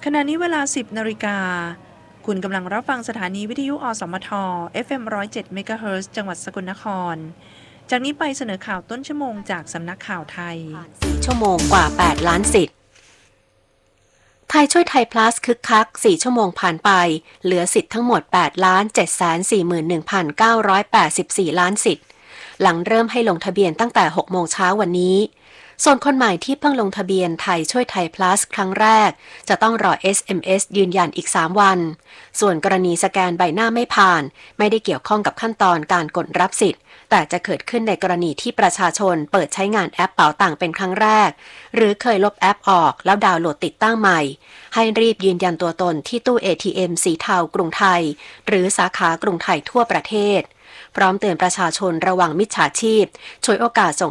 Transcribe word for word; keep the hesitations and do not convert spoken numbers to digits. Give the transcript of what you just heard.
ขณะนี้เวลา สิบ นาฬิกาคุณกำลังรับฟังสถานีวิทยุอสมท เอฟ เอ็ม หนึ่งร้อยเจ็ด เมกะเฮิรตซ์ จังหวัดสกลนครจากนี้ไปเสนอข่าวต้นชั่วโมงจากสำนักข่าวไทยสี่ชั่วโมงกว่าแปดล้านสิทธิ์ไทยช่วยไทย plus คึกคักสี่ชั่วโมงผ่านไปเหลือสิทธิ์ทั้งหมด แปดล้านเจ็ดแสนสี่หมื่นหนึ่งพันเก้าร้อยแปดสิบสี่ ล้านสิทธิ์หลังเริ่มให้ลงทะเบียนตั้งแต่หกโมงเช้าวันนี้ส่วนคนใหม่ที่เพิ่งลงทะเบียนไทยช่วยไทย plus ครั้งแรกจะต้องรอ เอส เอ็ม เอส ยืนยันอีกสามวันส่วนกรณีสแกนใบหน้าไม่ผ่านไม่ได้เกี่ยวข้องกับขั้นตอนการกดรับสิทธิ์แต่จะเกิดขึ้นในกรณีที่ประชาชนเปิดใช้งานแอปเป๋าตังเป็นครั้งแรกหรือเคยลบแอปออกแล้วดาวน์โหลดติดตั้งใหม่ให้รีบยืนยันตัวตนที่ตู้ เอ ที เอ็ม สีเทากรุงไทยหรือสาขากรุงไทยทั่วประเทศพร้อมเตือนประชาชนระวังมิจฉาชีพฉวยโอกาสส่ง